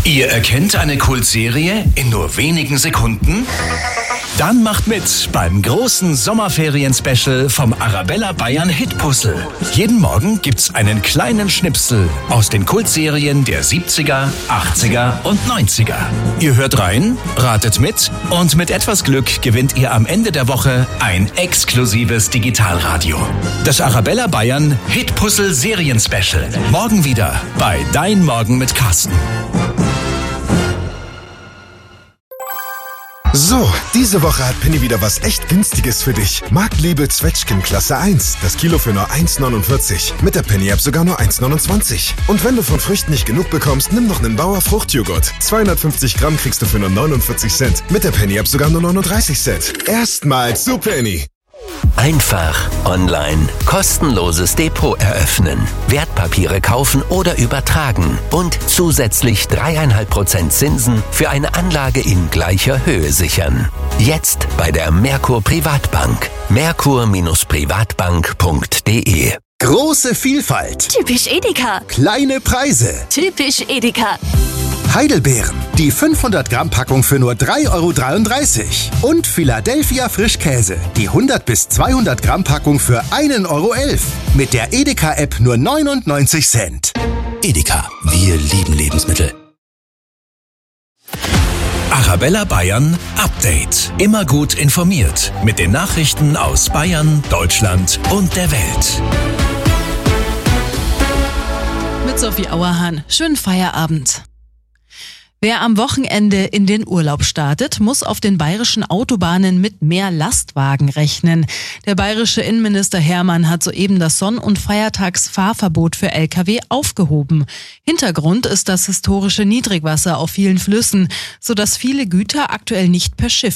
Ihr erkennt eine Kultserie in nur wenigen Sekunden? Dann macht mit beim großen Sommerferien-Special vom Arabella Bayern Hitpuzzle. Jeden Morgen gibt's einen kleinen Schnipsel aus den Kultserien der 70er, 80er und 90er. Ihr hört rein, ratet mit und mit etwas Glück gewinnt ihr am Ende der Woche ein exklusives Digitalradio. Das Arabella Bayern Hitpuzzle Serien-Special. Morgen wieder bei Dein Morgen mit Carsten. So, diese Woche hat Penny wieder was echt Günstiges für dich. Marktliebe Zwetschgen Klasse 1. Das Kilo für nur 1,49. Mit der Penny-App sogar nur 1,29. Und wenn du von Früchten nicht genug bekommst, nimm noch einen Bauer Fruchtjoghurt. 250 Gramm kriegst du für nur 49 Cent. Mit der Penny-App sogar nur 39 Cent. Erstmals zu Penny. Einfach online kostenloses Depot eröffnen, Wertpapiere kaufen oder übertragen und zusätzlich 3,5% Zinsen für eine Anlage in gleicher Höhe sichern. Jetzt bei der Merkur Privatbank. Merkur-Privatbank.de. Große Vielfalt. Typisch Edeka. Kleine Preise. Typisch Edeka. Heidelbeeren. Die 500 Gramm Packung für nur 3,33 €. Und Philadelphia Frischkäse. Die 100 bis 200 Gramm Packung für 1,11 €. Mit der Edeka-App nur 99 Cent. Edeka. Wir lieben Lebensmittel. Arabella Bayern Update. Immer gut informiert mit den Nachrichten aus Bayern, Deutschland und der Welt. Mit Sophie Auerhahn. Schönen Feierabend. Wer am Wochenende in den Urlaub startet, muss auf den bayerischen Autobahnen mit mehr Lastwagen rechnen. Der bayerische Innenminister Hermann hat soeben das Sonn- und Feiertagsfahrverbot für Lkw aufgehoben. Hintergrund ist das historische Niedrigwasser auf vielen Flüssen, sodass viele Güter aktuell nicht per Schiff